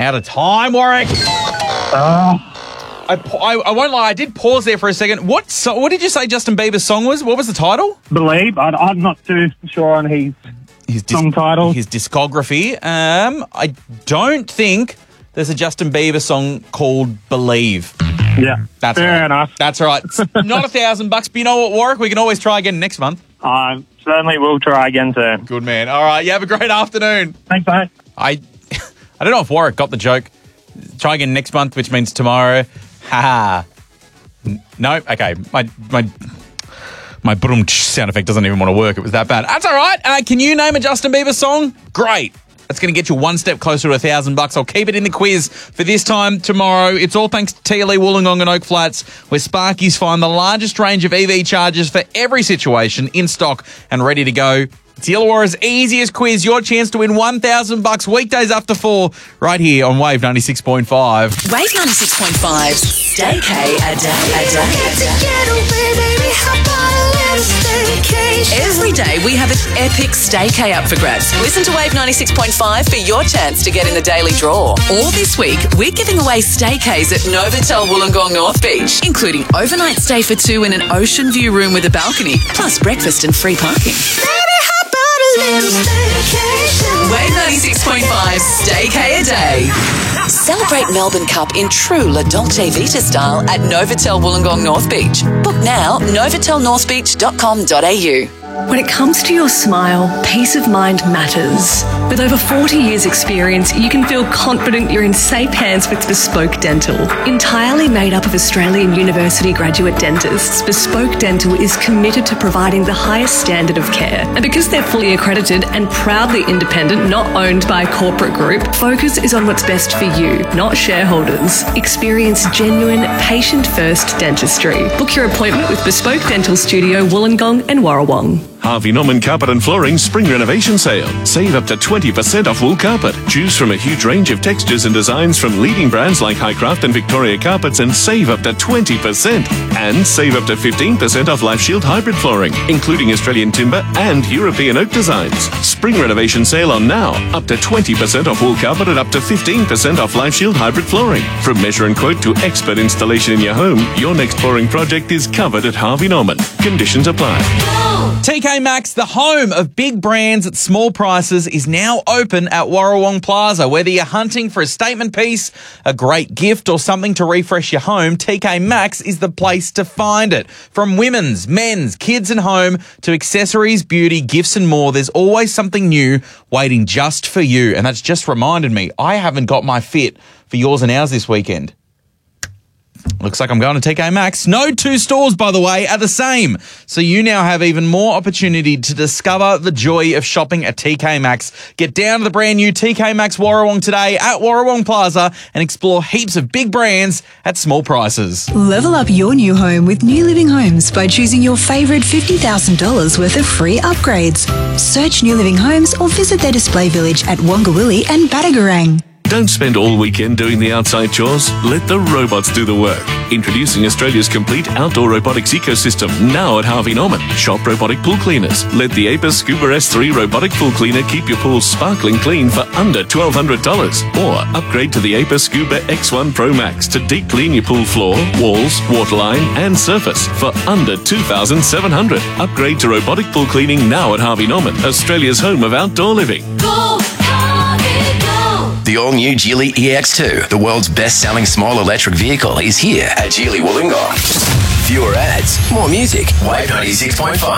Out of time, Warwick. I won't lie, I did pause there for a second. What did you say Justin Bieber's song was? What was the title? Believe. I'm not too sure on his song title. His discography. I don't think there's a Justin Bieber song called Believe. Yeah, That's fair right. enough. That's right. It's not $1,000, but you know what, Warwick? We can always try again next month. I certainly will try again soon. Good man. All right, you have a great afternoon. Thanks, mate. I don't know if Warwick got the joke. Try again next month, which means tomorrow. Ha. No? Okay. My brum sound effect doesn't even want to work. It was that bad. That's all right. Can you name a Justin Bieber song? Great. That's going to get you one step closer to $1,000. I'll keep it in the quiz for this time tomorrow. It's all thanks to TLE Wollongong and Oak Flats, where Sparkies find the largest range of EV chargers for every situation in stock and ready to go. It's Illawarra's easiest quiz. Your chance to win $1,000 weekdays after 4 right here on Wave 96.5. Wave 96.5. Stay K a day. Every day we have an epic Stay K up for grabs. Listen to Wave 96.5 for your chance to get in the daily draw. Or this week, we're giving away Stay Ks at Novotel Wollongong North Beach, including overnight stay for 2 in an ocean view room with a balcony, plus breakfast and free parking. Wave 96.5 Stay K a day. Celebrate Melbourne Cup in true La Dolce Vita style at Novotel Wollongong North Beach. Book now, novotelnorthbeach.com.au. When it comes to your smile, peace of mind matters. With over 40 years' experience, you can feel confident you're in safe hands with Bespoke Dental. Entirely made up of Australian University graduate dentists, Bespoke Dental is committed to providing the highest standard of care. And because they're fully accredited and proudly independent, not owned by a corporate group, focus is on what's best for you, not shareholders. Experience genuine, patient-first dentistry. Book your appointment with Bespoke Dental Studio, Wollongong and Warrawong. Harvey Norman Carpet and Flooring Spring Renovation Sale. Save up to 20% off wool carpet. Choose from a huge range of textures and designs from leading brands like Highcraft and Victoria Carpets and save up to 20%. And save up to 15% off Life Shield hybrid flooring, including Australian timber and European oak designs. Spring Renovation Sale on now. Up to 20% off wool carpet and up to 15% off Life Shield hybrid flooring. From measure and quote to expert installation in your home, your next flooring project is covered at Harvey Norman. Conditions apply. TK Maxx, the home of big brands at small prices, is now open at Warrawong Plaza. Whether you're hunting for a statement piece, a great gift, or something to refresh your home, TK Maxx is the place to find it. From women's, men's, kids and home to accessories, beauty, gifts and more, there's always something new waiting just for you. And that's just reminded me, I haven't got my fit for yours and ours this weekend. Looks like I'm going to TK Maxx. No two stores, by the way, are the same. So you now have even more opportunity to discover the joy of shopping at TK Maxx. Get down to the brand new TK Maxx Warrawong today at Warrawong Plaza and explore heaps of big brands at small prices. Level up your new home with New Living Homes by choosing your favourite $50,000 worth of free upgrades. Search New Living Homes or visit their display village at Wongawilli and Badagarang. Don't spend all weekend doing the outside chores. Let the robots do the work. Introducing Australia's complete outdoor robotics ecosystem now at Harvey Norman. Shop robotic pool cleaners. Let the Apis Scuba S3 robotic pool cleaner keep your pool sparkling clean for under $1,200. Or upgrade to the Apis Scuba X1 Pro Max to deep clean your pool floor, walls, waterline and surface for under $2,700. Upgrade to robotic pool cleaning now at Harvey Norman, Australia's home of outdoor living. Go, Harvey, go! The all-new Geely EX2, the world's best-selling small electric vehicle, is here at Geely Wollongong. Fewer ads, more music. Wave 96.5.